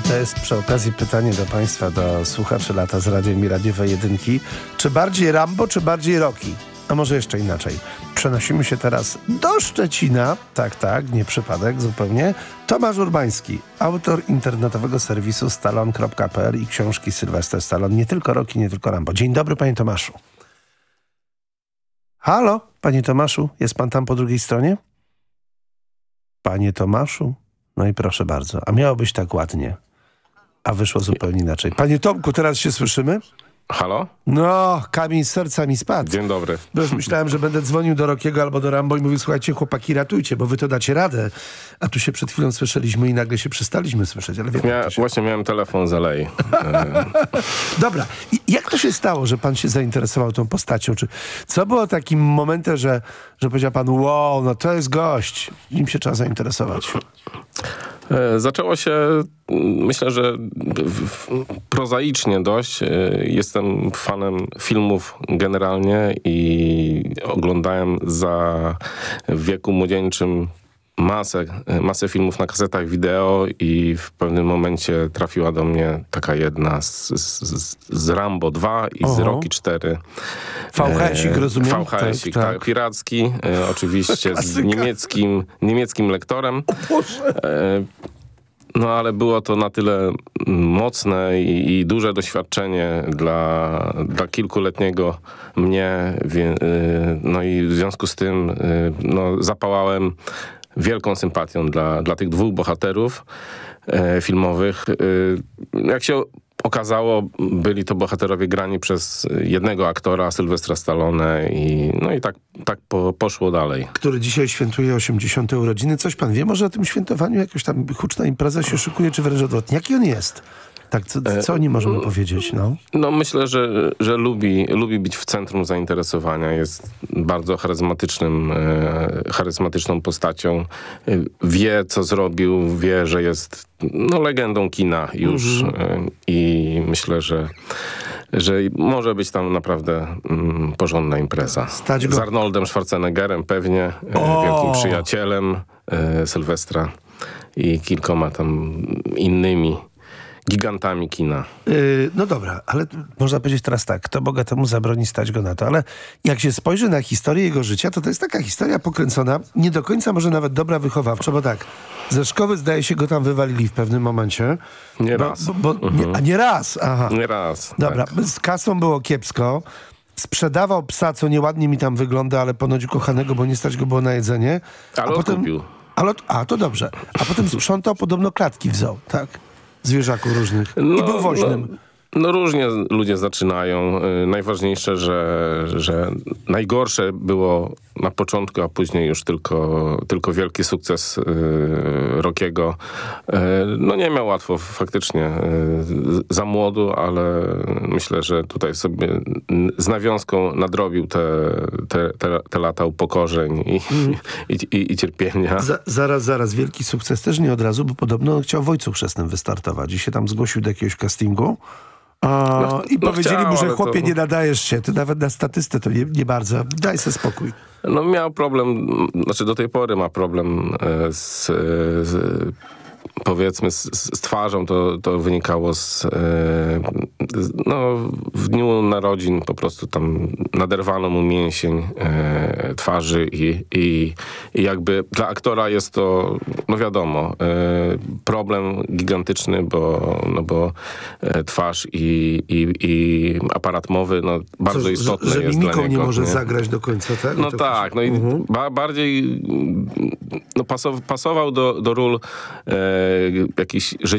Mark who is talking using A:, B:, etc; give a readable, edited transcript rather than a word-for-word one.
A: To jest przy okazji pytanie do państwa, do słuchaczy Lata z Radiem i Radiowej Jedynki. Czy bardziej Rambo, czy bardziej Rocky? A może jeszcze inaczej. Przenosimy się teraz do Szczecina. Tak, nie przypadek zupełnie. Tomasz Urbański, autor internetowego serwisu stallone.pl i książki Sylwester Stallone. Nie tylko Rocky, nie tylko Rambo. Dzień dobry, panie Tomaszu. Halo, panie Tomaszu, jest pan tam po drugiej stronie? Panie Tomaszu? No i proszę bardzo. A miało być tak ładnie. A wyszło zupełnie inaczej. Panie Tomku, teraz się słyszymy?
B: Halo?
A: No, kamień z serca mi spadł.
B: Dzień dobry.
A: Bo już myślałem, że będę dzwonił do Rockiego albo do Rambo i mówił, słuchajcie, chłopaki, ratujcie, bo wy to dacie radę. A tu się przed chwilą słyszeliśmy i nagle się przestaliśmy słyszeć. Ale
B: Właśnie miałem telefon z LA.
A: Dobra. I jak to się stało, że pan się zainteresował tą postacią? Co było takim momentem, że powiedział pan, wow, no to jest gość. Nim się trzeba zainteresować.
B: Zaczęło się, myślę, że prozaicznie dość. Jestem fanem filmów generalnie i oglądałem w wieku młodzieńczym masę filmów na kasetach wideo i w pewnym momencie trafiła do mnie taka jedna z Rambo 2 i z Rocky 4.
A: VHS-ik, rozumiem?
B: VHS-ik, tak. Piracki, oczywiście z niemieckim lektorem. No ale było to na tyle mocne i duże doświadczenie dla kilkuletniego mnie. No i w związku z tym zapałałem wielką sympatią dla tych dwóch bohaterów filmowych. Jak się okazało, byli to bohaterowie grani przez jednego aktora, Sylwestra Stallone i tak poszło dalej.
A: Który dzisiaj świętuje 80. urodziny. Coś pan wie może o tym świętowaniu? Jakaś tam huczna impreza się szykuje, czy wręcz odwrotnie? Jaki on jest? Tak, co o nim możemy powiedzieć?
B: No myślę, że lubi być w centrum zainteresowania. Jest bardzo charyzmatyczną postacią. Wie, co zrobił, wie, że jest legendą kina już. I myślę, że może być tam naprawdę porządna impreza. Z Arnoldem Schwarzeneggerem pewnie, wielkim przyjacielem Sylwestra i kilkoma tam innymi gigantami kina.
A: No dobra, ale można powiedzieć teraz tak, kto bogatemu zabroni stać go na to, ale jak się spojrzy na historię jego życia, to jest taka historia pokręcona, nie do końca może nawet dobra wychowawczo, bo tak, ze szkoły zdaje się go tam wywalili w pewnym momencie.
B: Nie raz.
A: Nie raz, aha.
B: Nie raz.
A: Dobra,
B: tak.
A: Z kasą było kiepsko, sprzedawał psa, co nieładnie mi tam wygląda, ale ponoć ukochanego, bo nie stać go było na jedzenie.
B: Ale odkupił.
A: To dobrze. A potem sprzątał podobno klatki w zoo, tak? Zwierzaków różnych. I był woźnym.
B: No różnie ludzie zaczynają. Najważniejsze, że najgorsze było na początku, a później już tylko wielki sukces Rockiego. No nie miał łatwo faktycznie. Za młodu, ale myślę, że tutaj sobie z nawiązką nadrobił te lata upokorzeń i cierpienia.
A: Zaraz. Wielki sukces też nie od razu, bo podobno on chciał w Ojcu Chrzestnym wystartować i się tam zgłosił do jakiegoś castingu. I powiedzieli mu, że chłopie, nie nadajesz się. Ty nawet na statystę to nie bardzo. Daj sobie spokój.
B: No miał problem, do tej pory ma problem powiedzmy z twarzą, to wynikało w dniu narodzin po prostu tam naderwano mu mięsień twarzy i jakby dla aktora jest to, wiadomo, problem gigantyczny, bo twarz i aparat mowy, bardzo istotny
A: że
B: jest dla niego.
A: Że nie może zagrać do końca, tak?
B: No tak, i bardziej pasował do ról jakichś